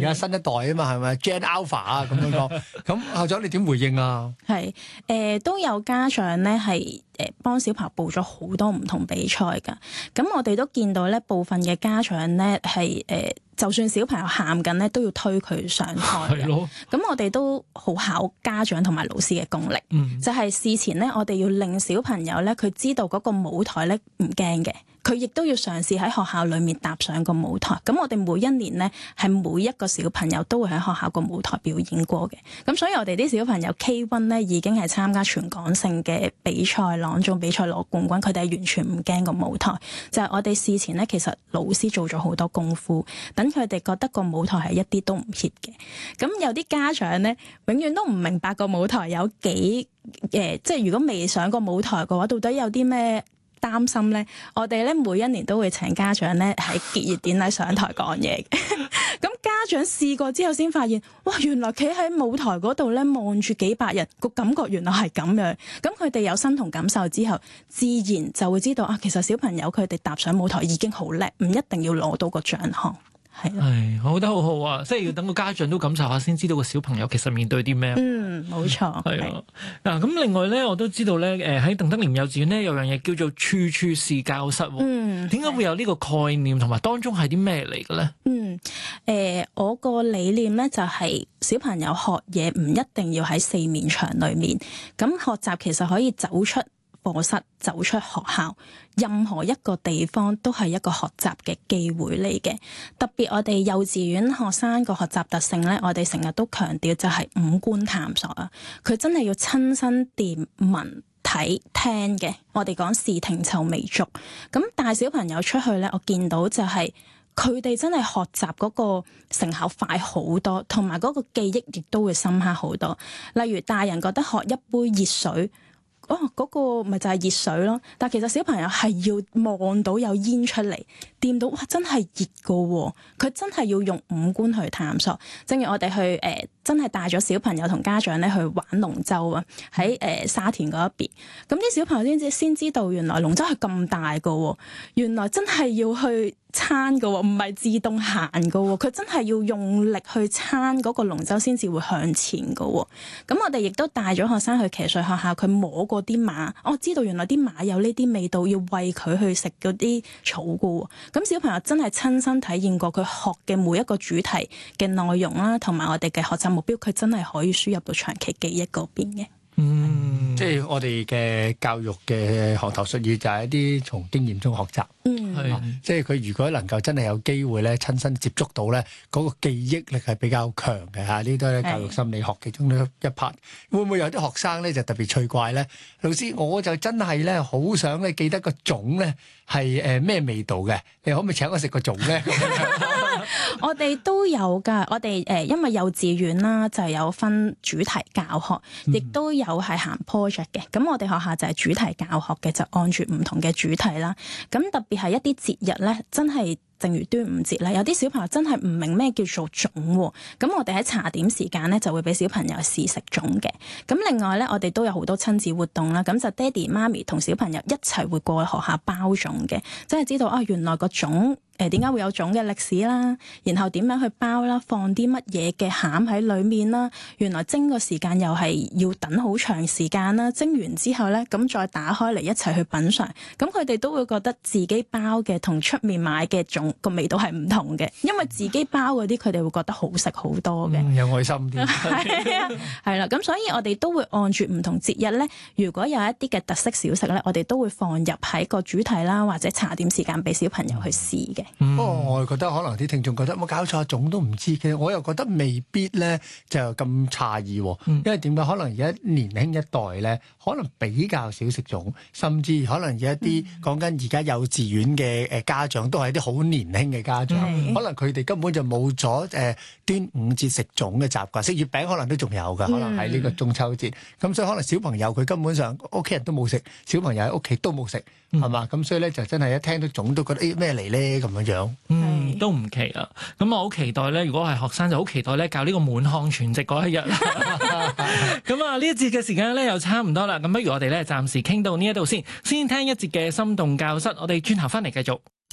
家新一代啊嘛，係咪 Gen Alpha 啊咁樣講？咁校長你點回應啊？ 係都有家長咧係幫小朋友報咗好多唔同比賽㗎。咁我哋都見到咧，部分嘅家長咧係就算小朋友喊緊咧，都要推佢上台嘅。 係咯。 咁我哋都好考家長同埋老師嘅功力，就係事前咧，我哋要令小朋友咧佢知道嗰個舞台咧唔驚嘅。佢亦都要嘗試喺學校裏面踏上個舞台。咁我哋每一年咧，係每一個小朋友都會喺學校個舞台表演過嘅。咁所以我哋啲小朋友 K1 咧已經係參加全港性嘅比賽、朗誦比賽攞冠軍，佢哋係完全唔驚個舞台。就係我哋事前咧，其實老師做咗好多功夫，等佢哋覺得個舞台係一啲都唔怯嘅。咁有啲家長咧，永遠都唔明白個舞台有幾即係如果未上過舞台嘅話，到底有啲咩擔心咧？我哋咧每一年都會請家長咧喺結業典禮上台講嘢嘅。咁家長試過之後先發現，哇！原來企喺舞台嗰度咧望住幾百人，個感覺原來係咁樣。咁佢哋有身同感受之後，自然就會知道啊，其實小朋友佢哋踏上舞台已經好叻，唔一定要攞到個獎項。係， 我覺得好好啊！即係要等個家長都感受下，先知道個小朋友其實面對啲咩。 冇錯。 係啊。嗱，咁另外咧，我都知道咧，喺鄧德廉幼稚園咧有樣嘢叫做處處是教室。點解會有呢個概念，同埋當中係啲咩嚟嘅咧？ 我個理念咧就係小朋友學嘢唔一定要喺四面牆裏面，咁學習其實可以走出課室，走出學校，任何一個地方都係一個學習嘅機會嚟嘅。特別我哋幼稚園學生個學習特性咧，我哋成日都強調就係五官探索啊，佢真係要親身掂聞睇聽嘅。我哋講視聽嗅味觸，咁帶小朋友出去咧，我見到就係佢哋真係學習嗰個成效快好多，同埋嗰個記憶亦都會深刻好多。例如大人覺得喝一杯熱水，嗰個咪就係熱水咯，但其實小朋友係要望到有煙出嚟，掂到哇真係熱噶喎，佢真係要用五官去探索。正如我哋去真係帶咗小朋友同家長咧去玩龍舟啊，喺沙田嗰一邊，咁啲小朋友先知道原來龍舟係咁大噶喎，原來真係要去撐噶喎，唔係自動行噶喎，佢真係要用力去撐嗰個龍舟先至會向前噶喎。咁我哋亦都帶咗學生去騎術學校，佢摸過啲馬，知道原來啲馬有呢啲味道，要餵佢去食嗰啲草噶喎。咁小朋友真係親身體驗過佢學嘅每一個主題嘅內容啦，同埋我哋嘅學習目標，佢真係可以輸入到長期記憶嗰邊嘅。 即係我哋嘅教育嘅行頭術語就係一啲從經驗中學習。即係佢如果能夠真係有機會咧，親身接觸到咧，嗰個記憶力係比較強嘅嚇。呢都係教育心理學其中一 part。會唔會有啲學生咧就特別趣怪咧？老師，我就真係咧好想咧記得個粽咧係咩味道嘅？你可唔可以請我食個粽咧？ 我哋都有㗎，我哋因為幼稚園啦，就有分主題教學，亦都有係行 project 嘅。咁我哋學校就係主題教學嘅，就按住唔同嘅主題啦。咁特別係一啲節日咧，真係正如端午節啦，有啲小朋友真係唔明咩叫做粽喎。咁我哋喺茶點時間咧，就會俾小朋友試食粽嘅。咁另外咧，我哋都有好多親子活動啦。咁就爹哋媽咪同小朋友一齊會過去學校包粽嘅，真係知道原來個粽點解會有粽嘅歷史啦，然後點樣去包啦，放啲乜嘢嘅餡喺裡面啦，原來蒸個時間又係要等好長時間啦，蒸完之後咧，咁再打開嚟一齊去品嚐，咁佢哋都會覺得自己包嘅同出面買嘅粽個味道係唔同嘅，因為自己包嗰啲佢哋會覺得好食好多嘅， 有愛心啲。 係啦，咁所以我哋都會按住唔同節日咧，如果有一啲嘅特色小食咧，我哋都會放入喺個主題啦，或者茶點時間俾小朋友去試嘅。 不過我覺得可能啲聽眾覺得冇搞錯，粽都唔知，其實我又覺得未必咧就咁詫異，因為點解？可能而家年輕一代咧，可能比較少食粽，甚至可能有一啲講緊而家幼稚園嘅家長都係啲好年輕嘅家長，可能佢哋根本就冇咗端午節食粽嘅習慣，食月餅可能都仲有㗎，可能喺呢個中秋節，咁所以可能小朋友佢根本上屋企人都冇食，小朋友喺屋企都冇食，係嘛？咁所以咧就真係一聽到粽都覺得咩嚟咧咁樣。 都唔奇啊！咁我好期待咧，如果係學生就好期待咧，教呢個滿漢全席嗰一日。咁啊，呢一節嘅時間咧又差唔多啦，咁不如我哋咧暫時傾到呢一度先聽一節嘅心動教室，我哋轉頭翻嚟繼續。